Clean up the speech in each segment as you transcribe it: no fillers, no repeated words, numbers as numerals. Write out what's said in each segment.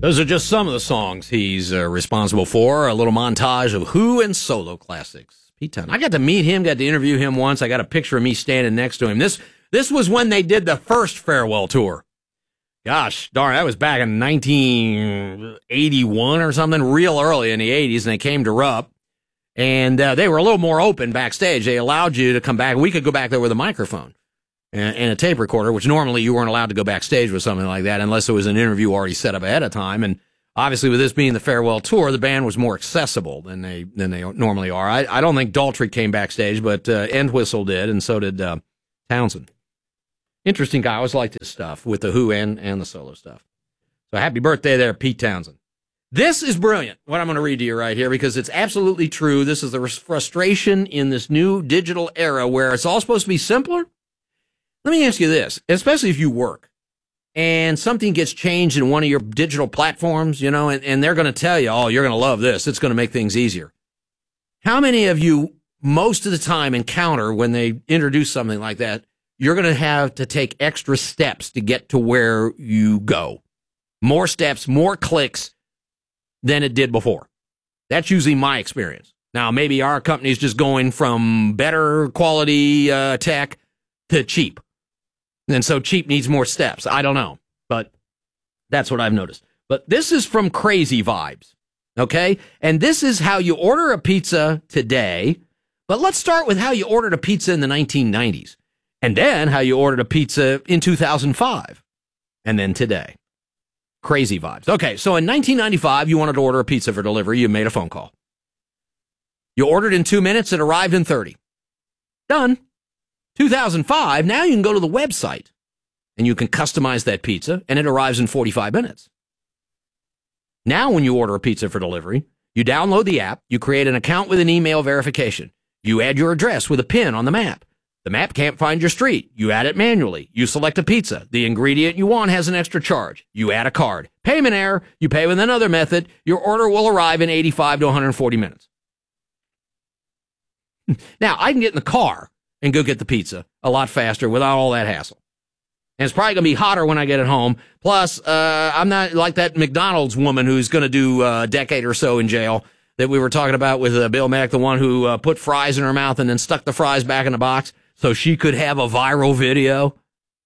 Those are just some of the songs he's responsible for. A little montage of Who and solo classics. Pete Townshend. I got to meet him, got to interview him once. I got a picture of me standing next to him. This was when they did the first farewell tour. Gosh darn, that was back in 1981 or something, real early in the 80s, and they came to Rupp. And they were a little more open backstage. They allowed you to come back. We could go back there with a microphone and a tape recorder, which normally you weren't allowed to go backstage with something like that unless there was an interview already set up ahead of time. And obviously, with this being the farewell tour, the band was more accessible than they normally are. I don't think Daltrey came backstage, but Entwistle did, and so did Townshend. Interesting guy. I always liked his stuff with the Who and the solo stuff. So happy birthday there, Pete Townshend. This is brilliant, what I'm going to read to you right here, because it's absolutely true. This is the frustration in this new digital era where it's all supposed to be simpler. Let me ask you this, especially if you work and something gets changed in one of your digital platforms, you know, and they're going to tell you, oh, you're going to love this. It's going to make things easier. How many of you most of the time encounter when they introduce something like that, you're going to have to take extra steps to get to where you go? More steps, more clicks than it did before. That's usually my experience. Now, maybe our company's just going from better quality tech to cheap. And so cheap needs more steps. I don't know, but that's what I've noticed. But this is from Crazy Vibes, okay? And this is how you order a pizza today. But let's start with how you ordered a pizza in the 1990s. And then how you ordered a pizza in 2005. And then today. Crazy Vibes. Okay, so in 1995, you wanted to order a pizza for delivery. You made a phone call. You ordered in 2 minutes. It arrived in 30. Done. 2005, now you can go to the website and you can customize that pizza and it arrives in 45 minutes. Now when you order a pizza for delivery, you download the app, you create an account with an email verification. You add your address with a pin on the map. The map can't find your street. You add it manually. You select a pizza. The ingredient you want has an extra charge. You add a card. Payment error. You pay with another method. Your order will arrive in 85 to 140 minutes. Now, I can get in the car and go get the pizza a lot faster without all that hassle. And it's probably going to be hotter when I get it home. Plus, I'm not like that McDonald's woman who's going to do a decade or so in jail that we were talking about with Bill Mack, the one who put fries in her mouth and then stuck the fries back in the box so she could have a viral video.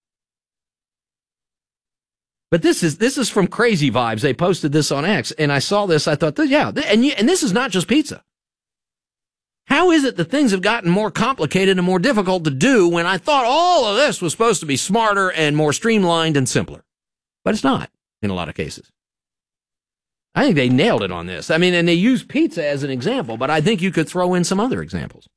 But this is from Crazy Vibes. They posted this on X, and I saw this. I thought, yeah, and this is not just pizza. How is it that things have gotten more complicated and more difficult to do when I thought all of this was supposed to be smarter and more streamlined and simpler? But it's not in a lot of cases. I think they nailed it on this. I mean, and they use pizza as an example, but I think you could throw in some other examples.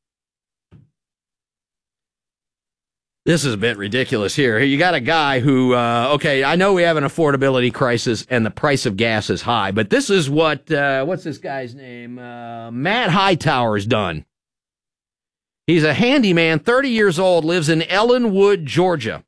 This is a bit ridiculous here. You got a guy who, okay, I know we have an affordability crisis and the price of gas is high, but this is what's this guy's name? Matt Hightower's done. He's a handyman, 30 years old, lives in Ellenwood, Georgia.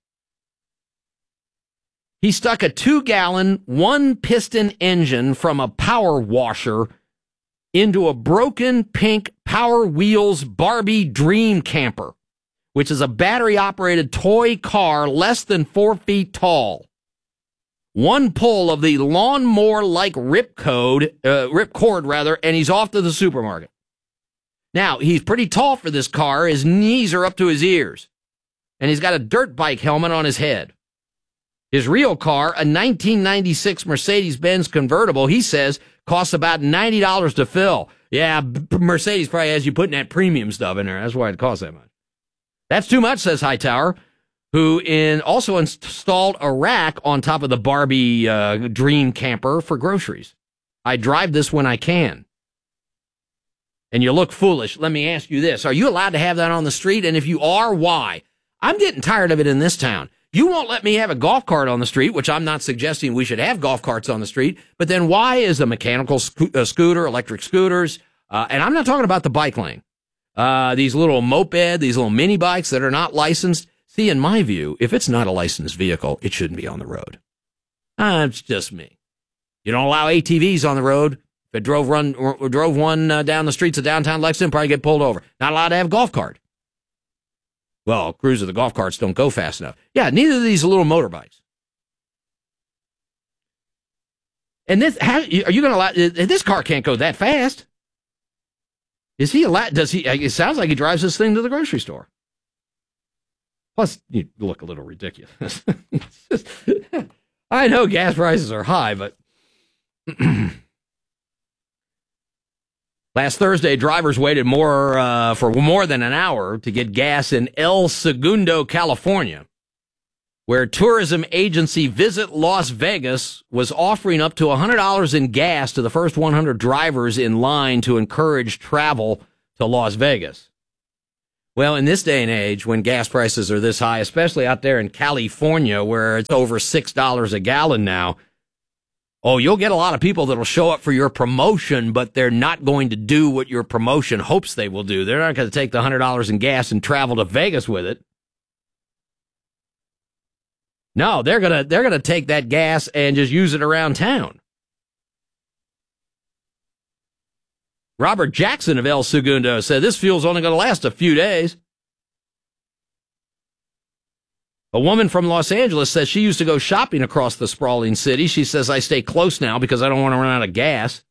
He stuck a 2-gallon, 1-piston engine from a power washer into a broken pink Power Wheels Barbie Dream Camper, which is a battery-operated toy car less than 4 feet tall. One pull of the lawnmower-like ripcord, and he's off to the supermarket. Now, he's pretty tall for this car. His knees are up to his ears. And he's got a dirt bike helmet on his head. His real car, a 1996 Mercedes-Benz convertible, he says, costs about $90 to fill. Yeah, Mercedes probably has you putting that premium stuff in there. That's why it costs that much. That's too much, says Hightower, who also installed a rack on top of the Barbie Dream Camper for groceries. I drive this when I can. And you look foolish. Let me ask you this. Are you allowed to have that on the street? And if you are, why? I'm getting tired of it in this town. You won't let me have a golf cart on the street, which I'm not suggesting we should have golf carts on the street. But then why is a mechanical scooter, electric scooters, and I'm not talking about the bike lane. These little moped, these little mini bikes that are not licensed. See, in my view, if it's not a licensed vehicle, it shouldn't be on the road. It's just me. You don't allow ATVs on the road. If it drove one down the streets of downtown Lexington, probably get pulled over. Not allowed to have a golf cart. Well, cruiser, the golf carts don't go fast enough. Yeah, neither of these little motorbikes. And this, how are you going to allow? This car can't go that fast. Is he allowed? Does he? It sounds like he drives this thing to the grocery store. Plus, you look a little ridiculous. I know gas prices are high, but last Thursday, drivers waited for more than an hour to get gas in El Segundo, California, where tourism agency Visit Las Vegas was offering up to $100 in gas to the first 100 drivers in line to encourage travel to Las Vegas. Well, in this day and age, when gas prices are this high, especially out there in California, where it's over $6 a gallon now, you'll get a lot of people that'll show up for your promotion, but they're not going to do what your promotion hopes they will do. They're not going to take the $100 in gas and travel to Vegas with it. No, they're gonna take that gas and just use it around town. Robert Jackson of El Segundo said this fuel's only going to last a few days. A woman from Los Angeles says she used to go shopping across the sprawling city. She says, I stay close now because I don't want to run out of gas.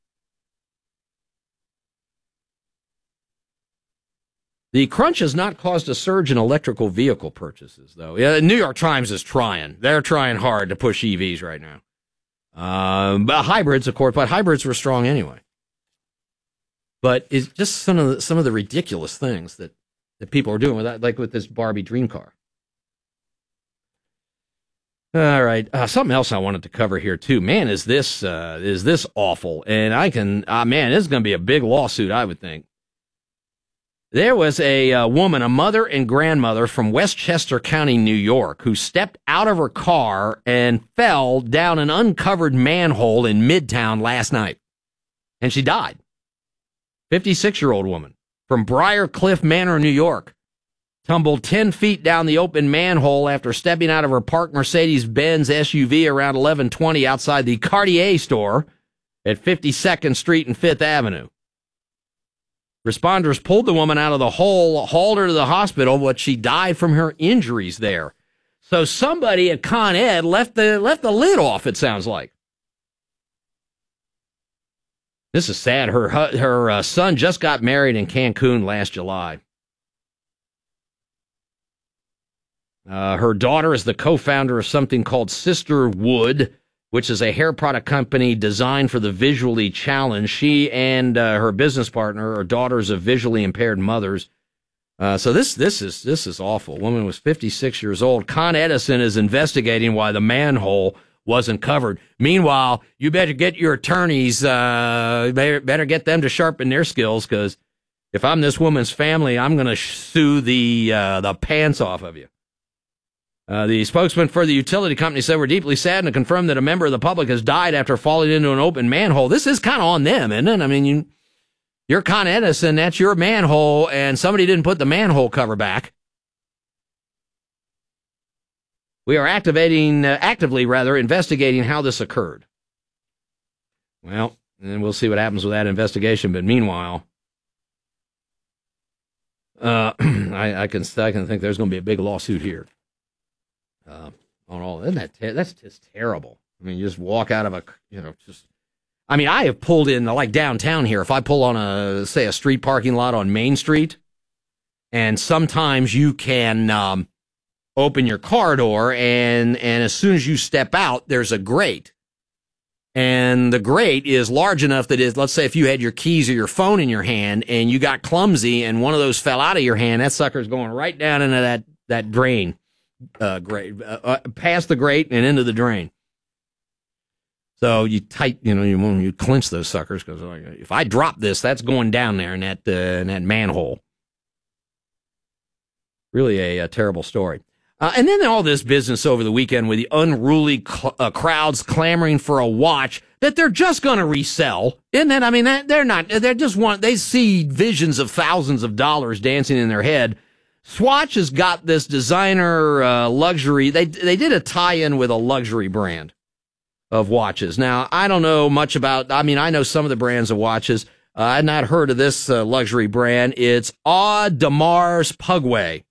The crunch has not caused a surge in electrical vehicle purchases, though. Yeah, the New York Times is trying. They're trying hard to push EVs right now. But hybrids, of course, but hybrids were strong anyway. But it's just some of the ridiculous things that people are doing with that, like with this Barbie dream car. All right, something else I wanted to cover here too. Man, is this awful? And man, this is going to be a big lawsuit, I would think. There was a woman, a mother and grandmother from Westchester County, New York, who stepped out of her car and fell down an uncovered manhole in Midtown last night, and she died. 56-year-old woman from Briar Cliff Manor, New York, tumbled 10 feet down the open manhole after stepping out of her parked Mercedes-Benz SUV around 11:20 outside the Cartier store at 52nd Street and 5th Avenue. Responders pulled the woman out of the hole, hauled her to the hospital, but she died from her injuries there. So somebody at Con Ed left the lid off, it sounds like. This is sad. Her son just got married in Cancun last July. Her daughter is the co-founder of something called Sister Wood, which is a hair product company designed for the visually challenged. She and her business partner are daughters of visually impaired mothers. So this is awful. Woman was 56 years old. Con Edison is investigating why the manhole wasn't covered. Meanwhile, you better get your attorneys, better get them to sharpen their skills, because if I'm this woman's family, I'm going to sue the pants off of you. The spokesman for the utility company said, we're deeply saddened to confirm that a member of the public has died after falling into an open manhole. This is kind of on them, isn't it? I mean, you're Con Edison, that's your manhole, and somebody didn't put the manhole cover back. We are actively investigating how this occurred. Well, and we'll see what happens with that investigation. But meanwhile, I can think there's going to be a big lawsuit here. On all, that's just terrible. I mean, you just walk out of I have pulled in like downtown here. If I pull on a street parking lot on Main Street, and sometimes you can open your car door, and as soon as you step out, there's a grate. And the grate is large enough that let's say if you had your keys or your phone in your hand and you got clumsy and one of those fell out of your hand, that sucker's going right down into that drain, grate, past the grate and into the drain. So you you clinch those suckers, because if I drop this, that's going down there in that manhole. Really a terrible story. And then all this business over the weekend with the unruly crowds clamoring for a watch that they're just going to resell. Isn't that? I mean, they see visions of thousands of dollars dancing in their head. Swatch has got this designer luxury. They did a tie-in with a luxury brand of watches. Now, I don't know much about, I know some of the brands of watches. I've not heard of this luxury brand. It's Audemars Piguet.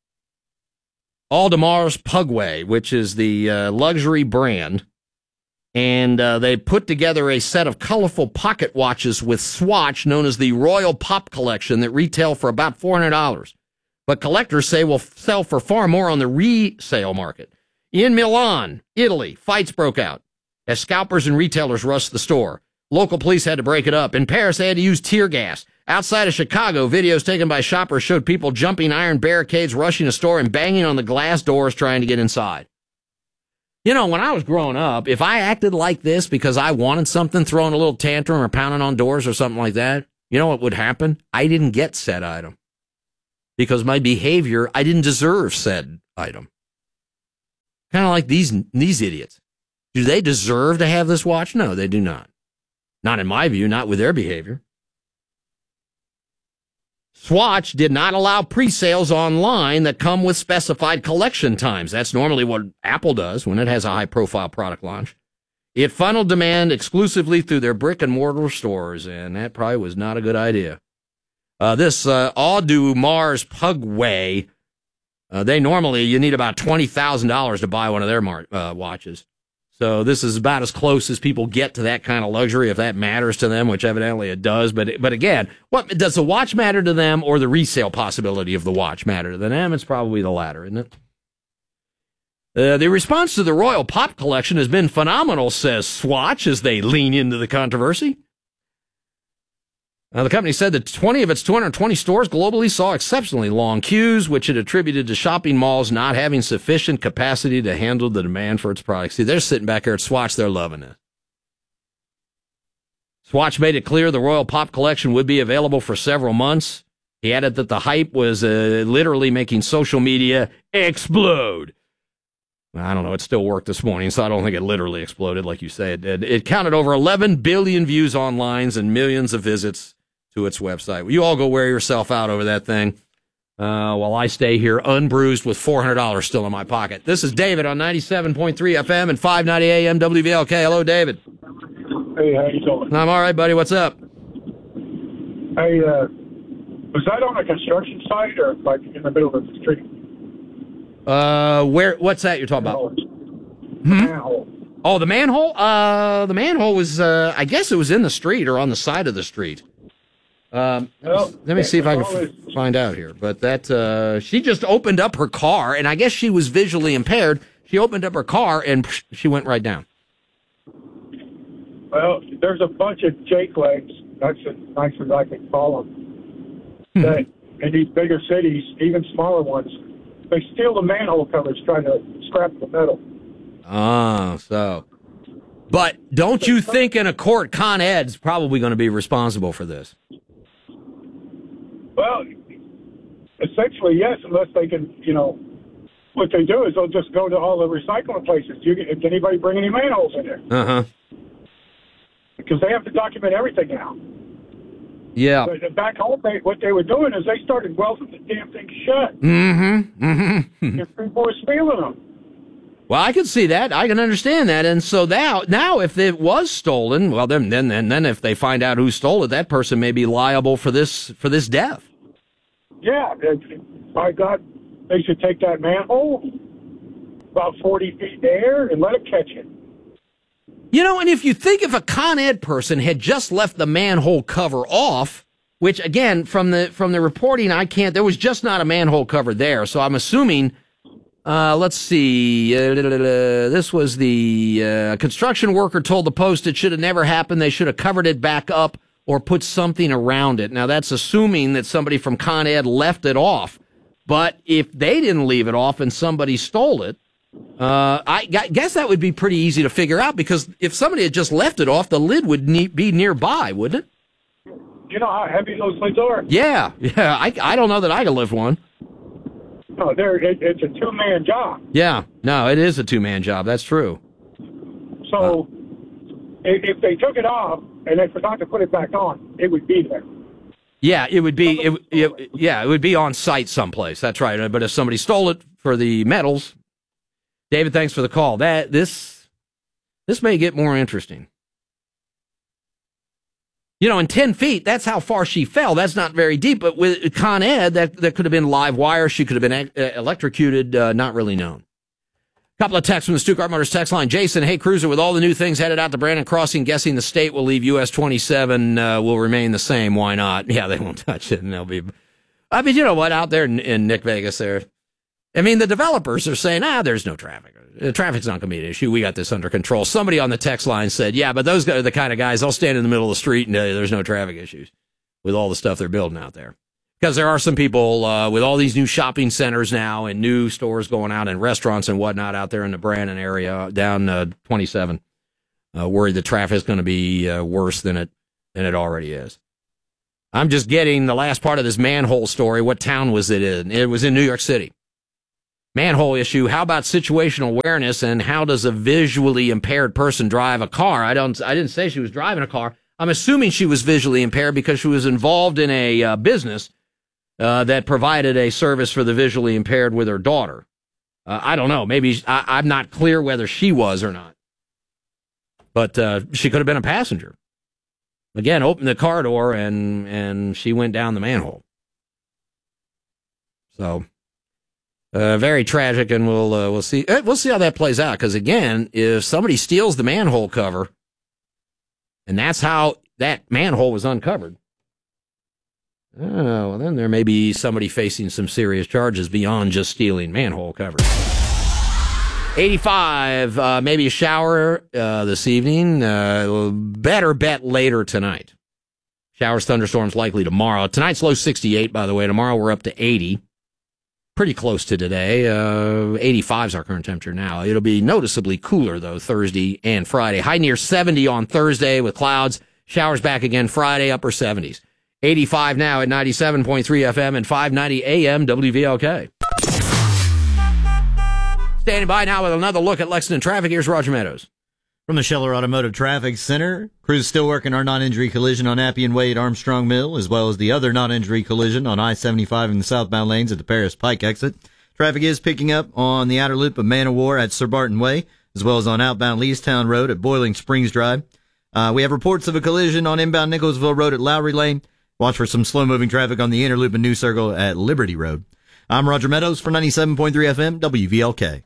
Audemars Piguet, which is the luxury brand, And they put together a set of colorful pocket watches with swatch known as the Royal Pop Collection that retail for about $400. But collectors say will sell for far more on the resale market. In Milan, Italy, fights broke out as scalpers and retailers rushed the store. Local police had to break it up. In Paris, they had to use tear gas. Outside of Chicago, videos taken by shoppers showed people jumping iron barricades, rushing a store, and banging on the glass doors trying to get inside. You know, when I was growing up, if I acted like this because I wanted something, throwing a little tantrum or pounding on doors or something like that, you know what would happen? I didn't get said item. Because my behavior, I didn't deserve said item. Kind of like these idiots. Do they deserve to have this watch? No, they do not. Not in my view, not with their behavior. Swatch did not allow pre-sales online that come with specified collection times. That's normally what Apple does when it has a high-profile product launch. It funneled demand exclusively through their brick-and-mortar stores, and that probably was not a good idea. This Audemars Piguet, they normally, you need about $20,000 to buy one of their watches. So this is about as close as people get to that kind of luxury, if that matters to them, which evidently it does. But again, what does the watch matter to them, or the resale possibility of the watch matter to them? It's probably the latter, isn't it? The response to the Royal Pop Collection has been phenomenal, says Swatch, as they lean into the controversy. The company said that 20 of its 220 stores globally saw exceptionally long queues, which it attributed to shopping malls not having sufficient capacity to handle the demand for its products. See, they're sitting back here at Swatch. They're loving it. Swatch made it clear the Royal Pop Collection would be available for several months. He added that the hype was literally making social media explode. I don't know. It still worked this morning, so I don't think it literally exploded like you say it did. It counted over 11 billion views online and millions of visits to its website. You all go wear yourself out over that thing while I stay here unbruised with $400 still in my pocket. This is David on 97.3 FM and 590 AM WVLK. Hello, David. Hey, how you doing? I'm all right, buddy. What's up? Hey, was that on a construction site or like in the middle of the street? What's that you're talking about? Manhole. Oh, the manhole? The manhole was, I guess it was in the street or on the side of the street. Let me see if I can find out here. But that, she just opened up her car, and I guess she was visually impaired. She opened up her car, and she went right down. Well, there's a bunch of Jake legs, that's as nice as I can call them, that in these bigger cities, even smaller ones, they steal the manhole covers trying to scrap the metal. Oh, so. But don't you think in a court, Con Ed's probably going to be responsible for this? Well, essentially, yes, unless they can, what they do is they'll just go to all the recycling places. Can anybody bring any manholes in there? Uh-huh. Because they have to document everything now. Yeah. But back home, what they were doing is they started welding the damn thing shut. Mm-hmm. Mm-hmm. If people were stealing them. Well, I can see that. I can understand that. And so now if it was stolen, well, then if they find out who stole it, that person may be liable for this death. Yeah. My God, they should take that manhole about 40 feet in the air and let it catch it. And if you think if a Con Ed person had just left the manhole cover off, which again, from the reporting, there was just not a manhole cover there. So I'm assuming, let's see, this was the construction worker told the Post it should have never happened. They should have covered it back up or put something around it. Now that's assuming that somebody from Con Ed left it off. But if they didn't leave it off and somebody stole it, I guess that would be pretty easy to figure out, because if somebody had just left it off, the lid would be nearby, wouldn't it? You know how heavy those lids are? Yeah. I don't know that I can lift one. No, it's a two-man job. Yeah. No, it is a two-man job. That's true. So if they took it off and they forgot to put it back on, it would be there. Yeah, it would be. It would be on site someplace. That's right. But if somebody stole it for the metals. David, thanks for the call. This may get more interesting. In 10 feet, that's how far she fell. That's not very deep. But with Con Ed, that could have been live wire. She could have been electrocuted, not really known. Couple of texts from the Stuttgart Motors text line. Jason, hey, Cruiser, with all the new things headed out to Brandon Crossing, guessing the state will leave US 27 will remain the same. Why not? Yeah, they won't touch it, and they'll be... I mean, you know what? Out there in Nick Vegas there, I mean, the developers are saying, there's no traffic. Traffic's not going to be an issue. We got this under control. Somebody on the text line said, yeah, but those guys are the kind of guys, they'll stand in the middle of the street and tell you there's no traffic issues with all the stuff they're building out there. Because there are some people with all these new shopping centers now and new stores going out and restaurants and whatnot out there in the Brandon area down 27, worried the traffic is going to be worse than it already is. I'm just getting the last part of this manhole story. What town was it in? It was in New York City. Manhole issue. How about situational awareness and how does a visually impaired person drive a car? I didn't say she was driving a car. I'm assuming she was visually impaired because she was involved in a business that provided a service for the visually impaired with her daughter. I don't know. Maybe I'm not clear whether she was or not. But she could have been a passenger. Again, opened the car door and she went down the manhole. So very tragic, and we'll see. We'll see how that plays out. Because again, if somebody steals the manhole cover, and that's how that manhole was uncovered. Oh, well, then there may be somebody facing some serious charges beyond just stealing manhole covers. 85, maybe a shower this evening. Better bet later tonight. Showers, thunderstorms likely tomorrow. Tonight's low 68, by the way. Tomorrow we're up to 80. Pretty close to today. 85 is our current temperature now. It'll be noticeably cooler, though, Thursday and Friday. High near 70 on Thursday with clouds. Showers back again Friday, upper 70s. 85 now at 97.3 FM and 590 AM WVLK. Standing by now with another look at Lexington traffic. Here's Roger Meadows. From the Scheller Automotive Traffic Center, crews still working our non-injury collision on Appian Way at Armstrong Mill, as well as the other non-injury collision on I-75 in the southbound lanes at the Paris Pike exit. Traffic is picking up on the outer loop of Man o' War at Sir Barton Way, as well as on outbound Leestown Road at Boiling Springs Drive. We have reports of a collision on inbound Nicholsville Road at Lowry Lane. Watch for some slow-moving traffic on the inner loop and New Circle at Liberty Road. I'm Roger Meadows for 97.3 FM WVLK.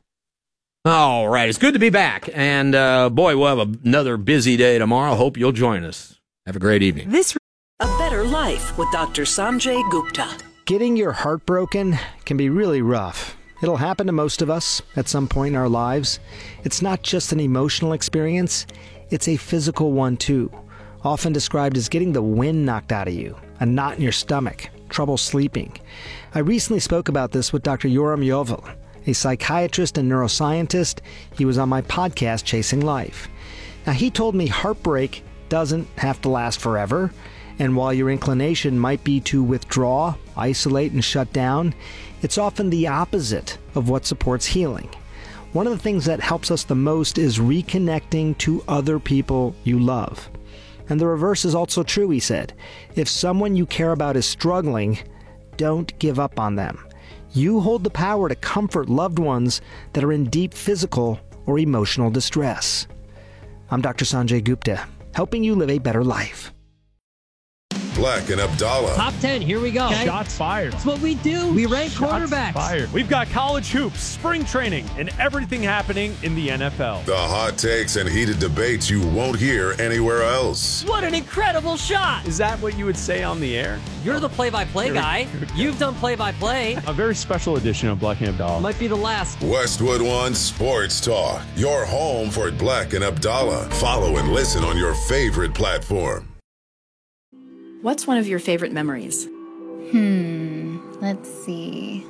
All right, it's good to be back. And, boy, we'll have another busy day tomorrow. Hope you'll join us. Have a great evening. A Better Life with Dr. Sanjay Gupta. Getting your heart broken can be really rough. It'll happen to most of us at some point in our lives. It's not just an emotional experience, it's a physical one too. Often described as getting the wind knocked out of you, a knot in your stomach, trouble sleeping. I recently spoke about this with Dr. Yoram Yovel, a psychiatrist and neuroscientist. He was on my podcast, Chasing Life. Now, he told me heartbreak doesn't have to last forever, and while your inclination might be to withdraw, isolate, and shut down, it's often the opposite of what supports healing. One of the things that helps us the most is reconnecting to other people you love. And the reverse is also true, he said. If someone you care about is struggling, don't give up on them. You hold the power to comfort loved ones that are in deep physical or emotional distress. I'm Dr. Sanjay Gupta, helping you live a better life. Black and Abdallah. Top 10, here we go. Okay. Shots fired. That's what we do. We rank quarterbacks. Fired. We've got college hoops, spring training, and everything happening in the NFL. The hot takes and heated debates you won't hear anywhere else. What an incredible shot. Is that what you would say on the air? You're the play-by-play guy. You've done play-by-play. A very special edition of Black and Abdallah. Might be the last. Westwood One Sports Talk. Your home for Black and Abdallah. Follow and listen on your favorite platform. What's one of your favorite memories? Let's see.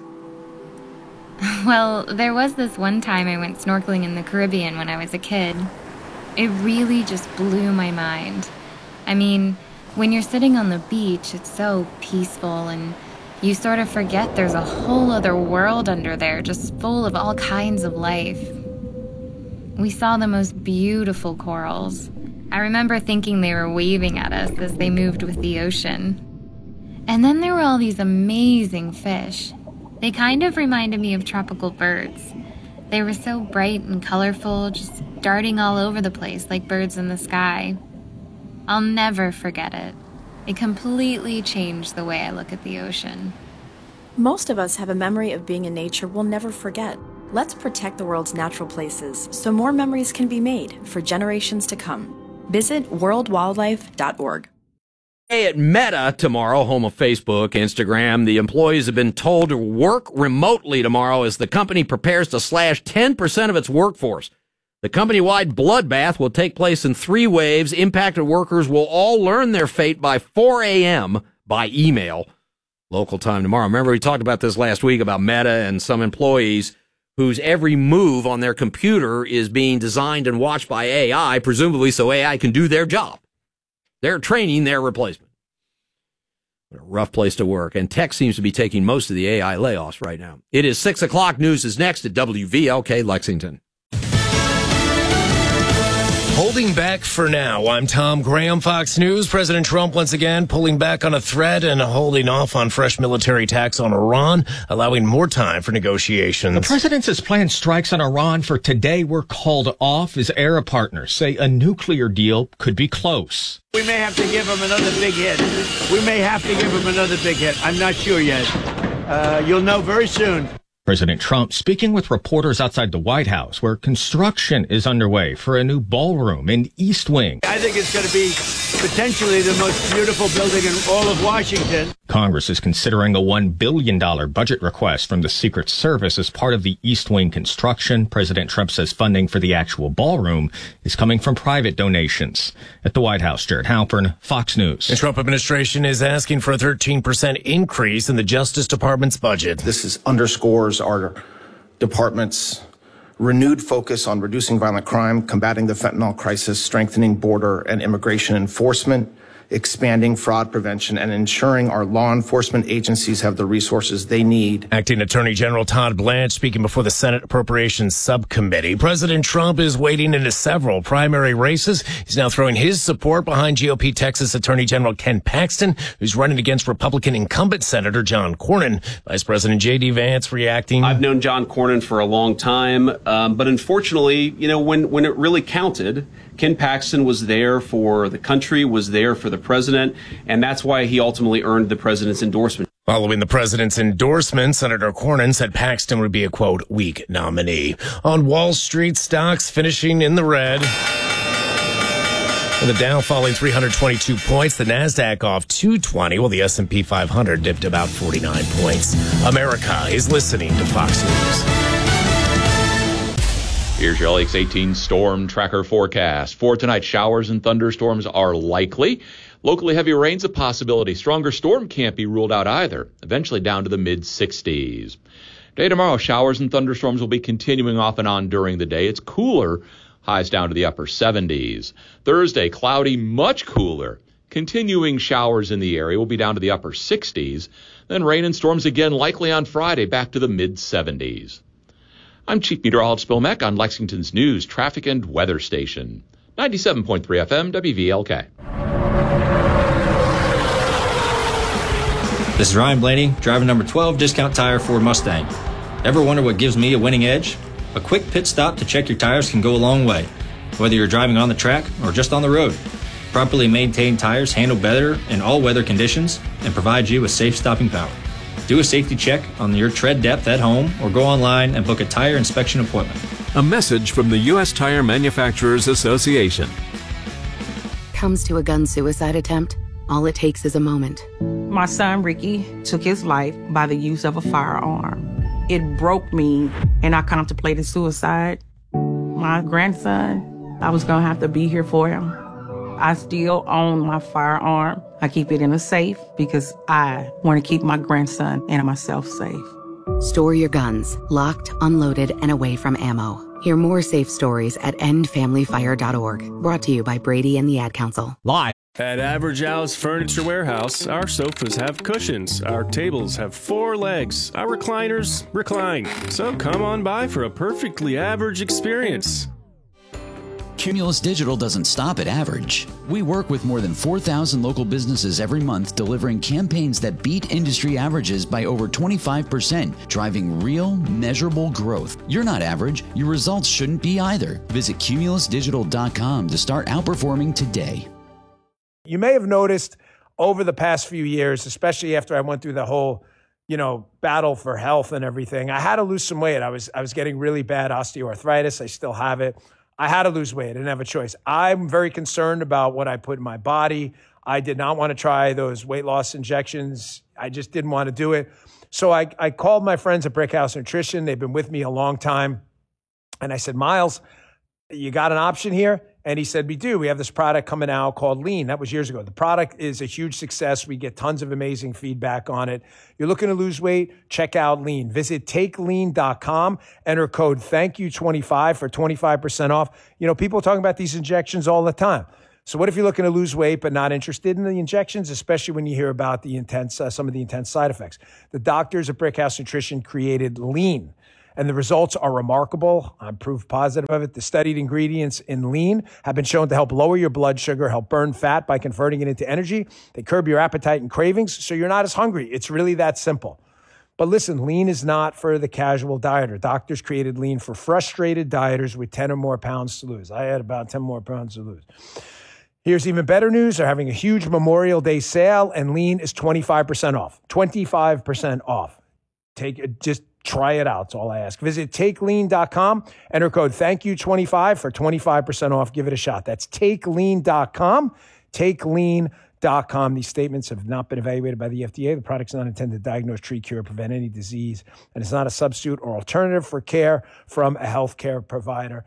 Well, there was this one time I went snorkeling in the Caribbean when I was a kid. It really just blew my mind. I mean, when you're sitting on the beach, it's so peaceful and you sort of forget there's a whole other world under there just full of all kinds of life. We saw the most beautiful corals. I remember thinking they were waving at us as they moved with the ocean. And then there were all these amazing fish. They kind of reminded me of tropical birds. They were so bright and colorful, just darting all over the place like birds in the sky. I'll never forget it. It completely changed the way I look at the ocean. Most of us have a memory of being in nature we'll never forget. Let's protect the world's natural places so more memories can be made for generations to come. Visit worldwildlife.org. Hey, at Meta tomorrow, home of Facebook, Instagram, the employees have been told to work remotely tomorrow as the company prepares to slash 10% of its workforce. The company-wide bloodbath will take place in 3 waves. Impacted workers will all learn their fate by 4 a.m. by email, local time tomorrow. Remember, we talked about this last week about Meta and some employees whose every move on their computer is being designed and watched by AI, presumably so AI can do their job. They're training their replacement. What a rough place to work. And tech seems to be taking most of the AI layoffs right now. It is 6 o'clock. News is next at WVLK Lexington. Holding back for now. I'm Tom Graham, Fox News. President Trump once again pulling back on a threat and holding off on fresh military attacks on Iran, allowing more time for negotiations. The president's planned strikes on Iran for today were called off as Arab partners say a nuclear deal could be close. We may have to give him another big hit. I'm not sure yet. You'll know very soon. President Trump speaking with reporters outside the White House, where construction is underway for a new ballroom in East Wing. I think it's going to be potentially the most beautiful building in all of Washington. Congress is considering a $1 billion budget request from the Secret Service as part of the East Wing construction. President Trump says funding for the actual ballroom is coming from private donations. At the White House, Jared Halpern, Fox News. The Trump administration is asking for a 13% increase in the Justice Department's budget. This underscores our department's renewed focus on reducing violent crime, combating the fentanyl crisis, strengthening border and immigration enforcement, expanding fraud prevention, and ensuring our law enforcement agencies have the resources they need. Acting Attorney General Todd Blanche speaking before the Senate Appropriations Subcommittee. President Trump is wading into several primary races. He's now throwing his support behind GOP Texas Attorney General Ken Paxton, who's running against Republican incumbent Senator John Cornyn. Vice President J.D. Vance reacting. I've known John Cornyn for a long time, but unfortunately, when it really counted, Ken Paxton was there for the country, was there for the president, and that's why he ultimately earned the president's endorsement. Following the president's endorsement, Senator Cornyn said Paxton would be a, quote, weak nominee. On Wall Street, stocks finishing in the red. The Dow falling 322 points, the NASDAQ off 220, while the S&P 500 dipped about 49 points. America is listening to Fox News. Here's your Lakes 18 storm tracker forecast. For tonight, showers and thunderstorms are likely. Locally heavy rain's a possibility. Stronger storm can't be ruled out either, eventually down to the mid-60s. Day tomorrow, showers and thunderstorms will be continuing off and on during the day. It's cooler, highs down to the upper 70s. Thursday, cloudy, much cooler. Continuing showers in the area will be down to the upper 60s. Then rain and storms again likely on Friday, back to the mid-70s. I'm Chief Meteorologist Bill Meck on Lexington's News, Traffic, and Weather Station. 97.3 FM, WVLK. This is Ryan Blaney, driver number 12, Discount Tire Ford Mustang. Ever wonder what gives me a winning edge? A quick pit stop to check your tires can go a long way, whether you're driving on the track or just on the road. Properly maintained tires handle better in all weather conditions and provide you with safe stopping power. Do a safety check on your tread depth at home or go online and book a tire inspection appointment. A message from the U.S. Tire Manufacturers Association. Comes to a gun suicide attempt, all it takes is a moment. My son Ricky took his life by the use of a firearm. It broke me and I contemplated suicide. My grandson, I was gonna have to be here for him. I still own my firearm. I keep it in a safe because I want to keep my grandson and myself safe. Store your guns, locked, unloaded, and away from ammo. Hear more safe stories at endfamilyfire.org. Brought to you by Brady and the Ad Council. Live. At Average Al's Furniture Warehouse, our sofas have cushions, our tables have 4 legs, our recliners recline. So come on by for a perfectly average experience. Cumulus Digital doesn't stop at average. We work with more than 4,000 local businesses every month, delivering campaigns that beat industry averages by over 25%, driving real, measurable growth. You're not average. Your results shouldn't be either. Visit cumulusdigital.com to start outperforming today. You may have noticed over the past few years, especially after I went through the whole, battle for health and everything, I had to lose some weight. I was getting really bad osteoarthritis. I still have it. I had to lose weight. I didn't have a choice. I'm very concerned about what I put in my body. I did not want to try those weight loss injections. I just didn't want to do it. So I called my friends at Brickhouse Nutrition. They've been with me a long time. And I said, Miles, you got an option here? And he said, we do. We have this product coming out called Lean. That was years ago. The product is a huge success. We get tons of amazing feedback on it. You're looking to lose weight? Check out Lean. Visit takelean.com. Enter code THANKYOU25 for 25% off. People are talking about these injections all the time. So what if you're looking to lose weight but not interested in the injections, especially when you hear about the some of the intense side effects? The doctors at Brickhouse Nutrition created Lean, and the results are remarkable. I'm proof positive of it. The studied ingredients in Lean have been shown to help lower your blood sugar, help burn fat by converting it into energy. They curb your appetite and cravings, so you're not as hungry. It's really that simple. But listen, Lean is not for the casual dieter. Doctors created Lean for frustrated dieters with 10 or more pounds to lose. I had about 10 more pounds to lose. Here's even better news. They're having a huge Memorial Day sale, and Lean is 25% off. 25% off. Just try it out. That's all I ask. Visit takelean.com. Enter code THANKYOU25 for 25% off. Give it a shot. That's takelean.com. Takelean.com. These statements have not been evaluated by the FDA. The product's not intended to diagnose, treat, cure, or prevent any disease, and it's not a substitute or alternative for care from a healthcare provider.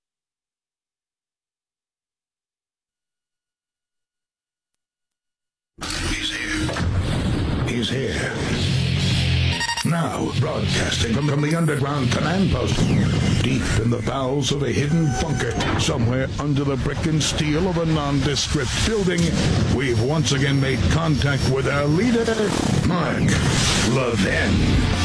He's here. Now, broadcasting from the underground command post, deep in the bowels of a hidden bunker, somewhere under the brick and steel of a nondescript building, we've once again made contact with our leader, Mark Levin.